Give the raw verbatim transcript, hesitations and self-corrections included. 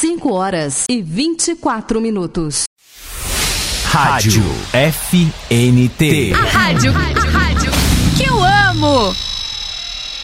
cinco horas e vinte e quatro minutos. Rádio F N T. A rádio